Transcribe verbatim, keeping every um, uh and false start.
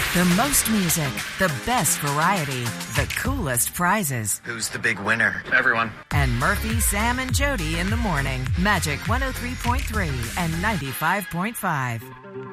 The most music, the best variety, the coolest prizes. Who's the big winner? Everyone. And Murphy, Sam, and Jody in the morning. Magic one oh three point three and ninety-five point five.